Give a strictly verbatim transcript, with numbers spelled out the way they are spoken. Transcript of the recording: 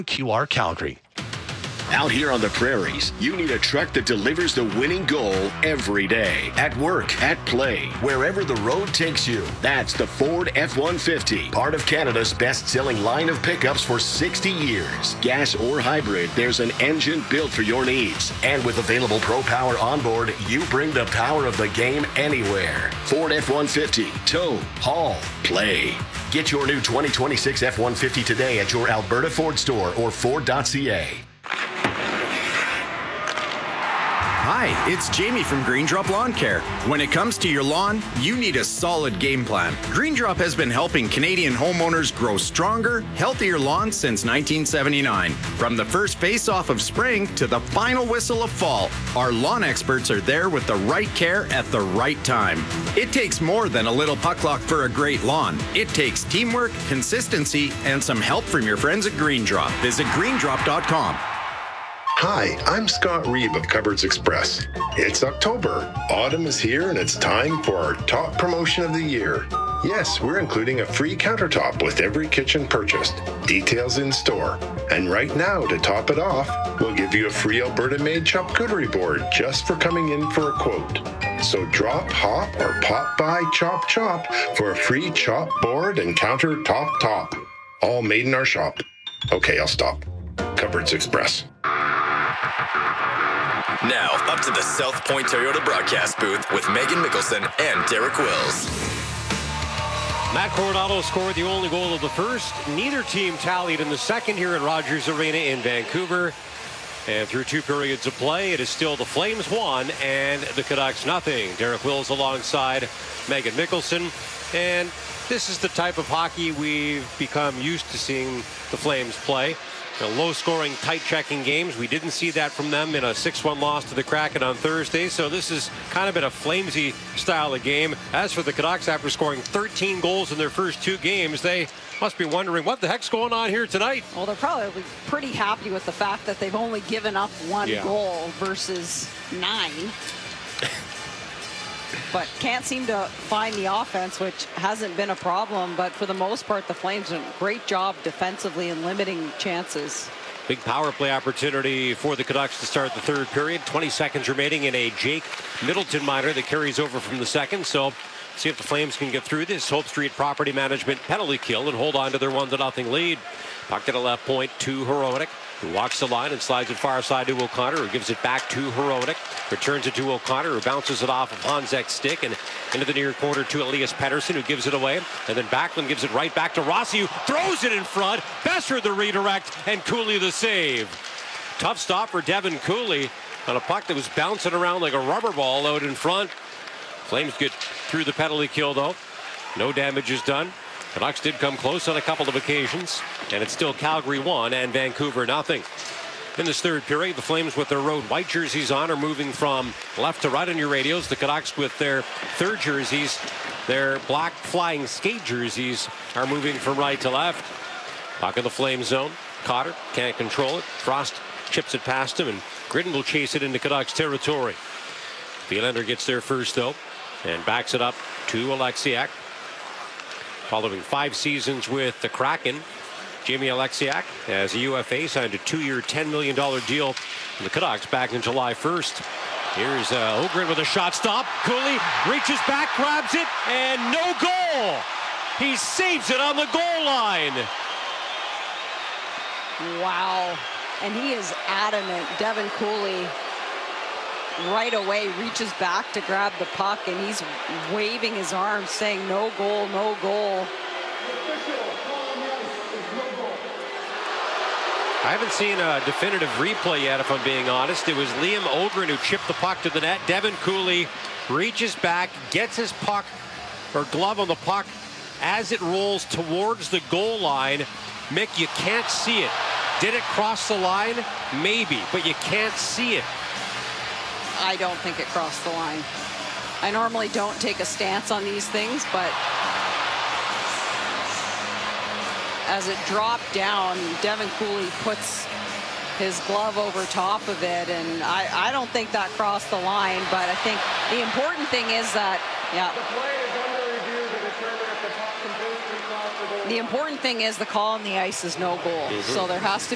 Q R Calgary. Out here on the prairies, you need a truck that delivers the winning goal every day. At work, at play, wherever the road takes you. That's the Ford F one fifty, part of Canada's best-selling line of pickups for sixty years. Gas or hybrid, there's an engine built for your needs. And with available Pro Power onboard, you bring the power of the game anywhere. Ford F one fifty, tow, haul, play. Get your new twenty twenty-six F one fifty today at your Alberta Ford store or Ford dot C A. Hi, it's Jamie from Green Drop Lawn Care. When it comes to your lawn, you need a solid game plan. Green Drop has been helping Canadian homeowners grow stronger, healthier lawns since nineteen seventy-nine. From the first face-off of spring to the final whistle of fall, our lawn experts are there with the right care at the right time. It takes more than a little puck luck for a great lawn. It takes teamwork, consistency, and some help from your friends at Green Drop. Visit green drop dot com. Hi, I'm Scott Reeb of Cupboards Express. It's October. Autumn is here and it's time for our top promotion of the year. Yes, we're including a free countertop with every kitchen purchased. Details in store. And right now, to top it off, we'll give you a free Alberta-made charcuterie board just for coming in for a quote. So drop, hop, or pop by Chop Chop for a free chop board and countertop top. All made in our shop. Okay, I'll stop. Cupboards Express. Now, up to the South Point Toyota broadcast booth with Megan Mickelson and Derek Wills. Matt Coronado scored the only goal of the first. Neither team tallied in the second here at Rogers Arena in Vancouver. And through two periods of play, it is still the Flames one and the Canucks nothing. Derek Wills alongside Megan Mickelson. And this is the type of hockey we've become used to seeing the Flames play. Low-scoring, tight-checking games. We didn't see that from them in a six one loss to the Kraken on Thursday, so this has kind of been a flamesy style of game. As for the Canucks, after scoring thirteen goals in their first two games, they must be wondering what the heck's going on here tonight. Well, they're probably pretty happy with the fact that they've only given up one yeah. goal versus nine. But can't seem to find the offense, which hasn't been a problem. But for the most part, the Flames did a great job defensively in limiting chances. Big power play opportunity for the Canucks to start the third period. twenty seconds remaining in a Jake Middleton minor that carries over from the second. So see if the Flames can get through this Hope Street property management penalty kill and hold on to their one to nothing lead. Puck to the left point to Hronek, who walks the line and slides it far side to O'Connor, who gives it back to Hronek, returns it to O'Connor, who bounces it off of Honzek's stick and into the near corner to Elias Pettersson, who gives it away. And then Backlund gives it right back to Rossi, who throws it in front. Besser the redirect, and Cooley the save. Tough stop for Devin Cooley on a puck that was bouncing around like a rubber ball out in front. Flames get through the penalty kill, though. No damage is done. Canucks did come close on a couple of occasions, and it's still Calgary one and Vancouver nothing. In this third period, the Flames with their road white jerseys on are moving from left to right on your radios. The Canucks with their third jerseys, their black flying skate jerseys, are moving from right to left. Puck in the Flame zone. Cotter can't control it. Frost chips it past him, and Gridden will chase it into Canucks territory. Wielander gets there first, though, and backs it up to Alexiak. Following five seasons with the Kraken, Jamie Alexiak, as a U F A, signed a two-year, ten million dollars deal with the Canucks back in July first. Here's uh, Ogren with a shot stop. Cooley reaches back, grabs it, and no goal. He saves it on the goal line. Wow. And he is adamant. Devin Cooley right away reaches back to grab the puck, and he's waving his arms saying no goal, no goal. I haven't seen a definitive replay yet, if I'm being honest. It was Liam Ogren who chipped the puck to the net. Devin Cooley reaches back, gets his puck or glove on the puck as it rolls towards the goal line. Mick, you can't see it. Did it cross the line? Maybe, but you can't see it. I don't think it crossed the line. I normally don't take a stance on these things, but as it dropped down, Devin Cooley puts his glove over top of it, and I, I don't think that crossed the line, but I think the important thing is that, yeah. The play is under review to determine if the puck completely crossed the goal. The important thing is the call on the ice is no goal, mm-hmm. so there has to